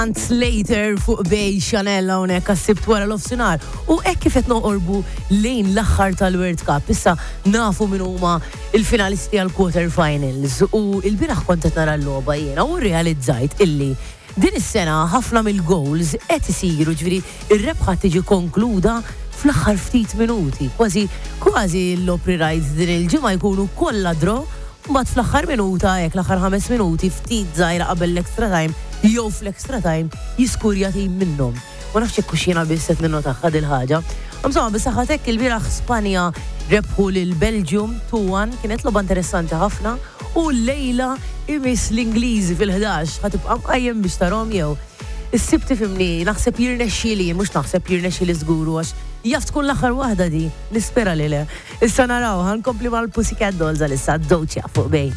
Months Later fuq bej Chanel hawnhekk għassibt wara l-ofsinhar. U hekk kif qed noqorbu lejn l-aħħar tal-World Cup. Issa nafu min huma il-finalisti għal quarter finals u l-bieraħ kont qed nara l-logħba jiena u rrealizzajt illi din is-sena ħafna mill-goals qed isiru ġifieri ir-rebħa tiġi konkluda fl-aħħar ftit minuti. Kważi l-Opry Rides din il-ġimgħa jkunu kollha draw. Mbagħad fl-aħħar minuta hekk l-aħħar 5 minuti ftit żgħira qabel l-extra time jew fl-extra time jiskurja tim minnhom. Ma nafx hekk jiena biss qed ninnotaħħa dil ħaġa. Insomma bis-saħħa hekk il-bieraħ Spanja rebħu lil Belgium 2-1 kienet logħba interessanti ħafna u lejla imiss l-Ingliżi fil-11 ħatibqa' mqajjem biex tarhom jew is-sibt tifhimni naħseb jirnexxieli mhux naħseb jirnexxieli żguru għax jaf tkun l-aħħar waħda di nispera li le. Issa naraw ħankompli mal-Pussycat Dolls għalissa Doja fuq bej.